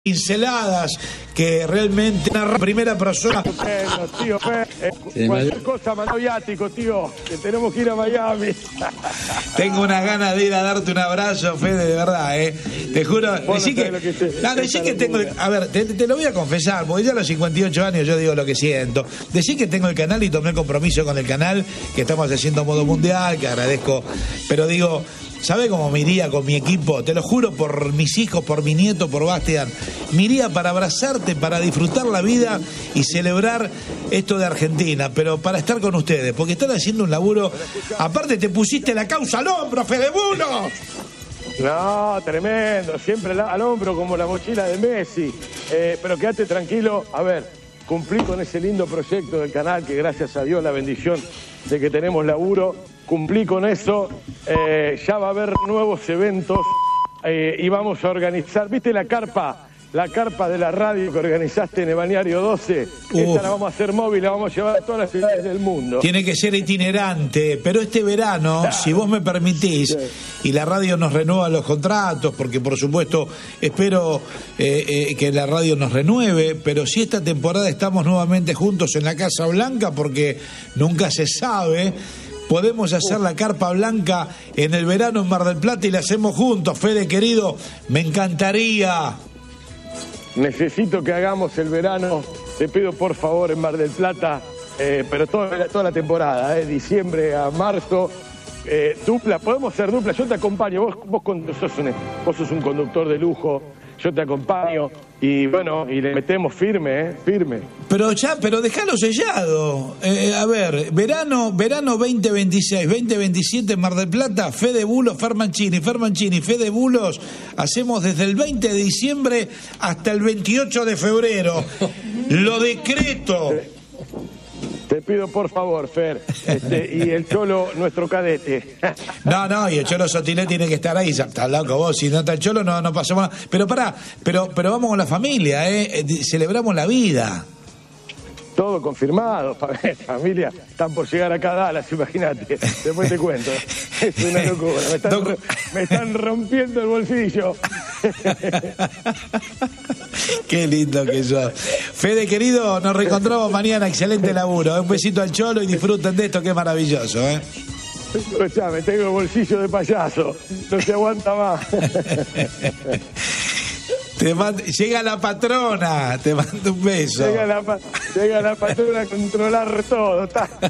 pinceladas que realmente narra primera persona. Bueno, tío, cualquier cosa mandó viático, tío, que tenemos que ir a Miami. Tengo una ganas de ir a darte un abrazo, Fede, de verdad, te juro. Decí que tengo, a ver, te lo voy a confesar, porque ya a los 58 años yo digo lo que siento. Decí que tengo el canal y tomé compromiso con el canal, que estamos haciendo modo mundial, que agradezco, pero digo, ¿sabe cómo me iría con mi equipo? Te lo juro, por mis hijos, por mi nieto, por Bastián. Me iría para abrazarte, para disfrutar la vida y celebrar esto de Argentina, pero para estar con ustedes, porque están haciendo un laburo. Aparte te pusiste la causa al hombro, Fede Bulo. No, tremendo, siempre al hombro como la mochila de Messi. Pero quédate tranquilo, a ver, cumplí con ese lindo proyecto del canal, que gracias a Dios la bendición de que tenemos laburo. Cumplí con eso, ya va a haber nuevos eventos y vamos a organizar, ¿viste la carpa de la radio que organizaste en el Balneario 12? Esta la vamos a hacer móvil, la vamos a llevar a todas las ciudades del mundo. Tiene que ser itinerante, pero este verano, si vos me permitís, y la radio nos renueva los contratos, porque por supuesto espero que la radio nos renueve, pero si esta temporada estamos nuevamente juntos en la Casa Blanca, porque nunca se sabe, podemos hacer la carpa blanca en el verano en Mar del Plata y la hacemos juntos, Fede querido, me encantaría. Necesito que hagamos el verano, te pido por favor en Mar del Plata, pero toda la temporada, diciembre a marzo, dupla, podemos ser dupla, yo te acompaño, vos sos un conductor de lujo, yo te acompaño y bueno, y le metemos firme. Pero déjalo sellado. A ver, verano 2026, 2027 en Mar del Plata, Fede Bulos, Fer Mancini, Fede Bulos, hacemos desde el 20 de diciembre hasta el 28 de febrero. Lo decreto. Te pido por favor, Fer, y el Cholo, nuestro cadete. No, y el Cholo Sotilé tiene que estar ahí, está loco vos, si no está el Cholo no pasamos nada. Pero pará, pero vamos con la familia, celebramos la vida. Todo confirmado, familia, están por llegar acá a Dallas, imagínate, después te cuento. Es una locura, me están rompiendo el bolsillo. Qué lindo que sos. Fede querido, nos reencontramos mañana, excelente laburo. Un besito al Cholo y disfruten de esto que es maravilloso. Escuchame, tengo el bolsillo de payaso, no se aguanta más. Llega la patrona, te mando un beso. Llega la patrona a controlar todo.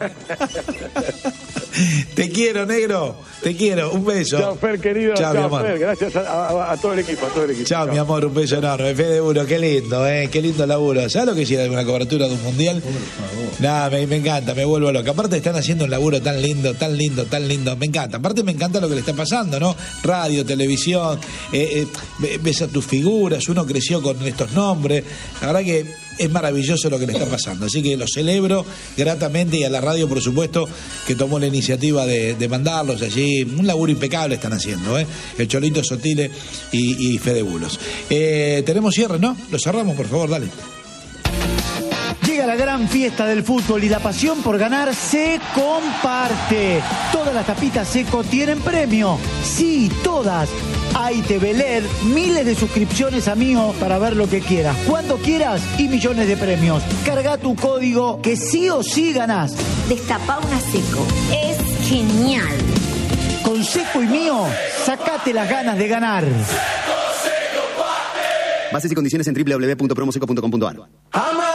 Te quiero, negro. Te quiero. Un beso. Chao, Fer, querido. Chao, Fer. Gracias a todo el equipo. Chao, mi amor. Un beso enorme. Fede Bulo, qué lindo, Qué lindo laburo. ¿Sabes lo que hiciera una cobertura de un mundial? Nada, me encanta, me vuelvo loco. Aparte están haciendo un laburo tan lindo. Me encanta. Aparte me encanta lo que le está pasando, ¿no? Radio, televisión, ves a tus figuras, uno creció con estos nombres. La verdad que es maravilloso lo que le está pasando. Así que lo celebro gratamente y a la radio, por supuesto, que tomó la iniciativa de mandarlos allí. Un laburo impecable están haciendo, El Cholito Sotile y Fede Bulos. Tenemos cierre, ¿no? Lo cerramos, por favor, dale. Llega la gran fiesta del fútbol y la pasión por ganar se comparte. Todas las tapitas Seco tienen premio. Sí, todas. Hay TV LED, miles de suscripciones a Mío para ver lo que quieras, cuando quieras y millones de premios. Carga tu código que sí o sí ganás. Destapá una Seco. Es genial. Con Seco y Mío, sacate las ganas de ganar. Bases y condiciones en www.promoseco.com.ar.